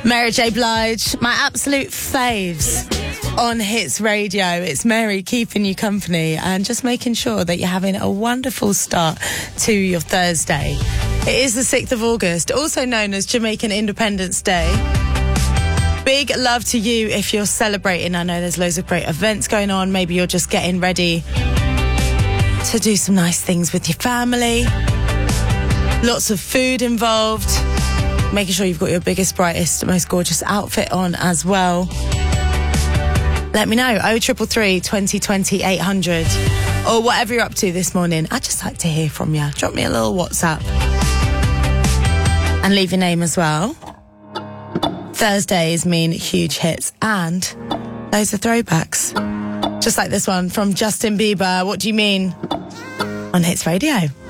Mary J. Blige, my absolute faves on Hits Radio. It's Mary keeping you company and just making sure that you're having a wonderful start to your Thursday. It is the 6th of August, also known as Jamaican Independence Day. Big love to you if you're celebrating. I know there's loads of great events going on. Maybe you're just getting ready to do some nice things with your family. Lots of food involved. Making sure you've got your biggest, brightest, most gorgeous outfit on as well. Let me know, 0333 2020 800. Or whatever you're up to this morning. I'd just like to hear from you. Drop me a little WhatsApp. And leave your name as well. Thursdays mean huge hits and loads of throwbacks. Just like this one from Justin Bieber. What do you mean? On Hits Radio.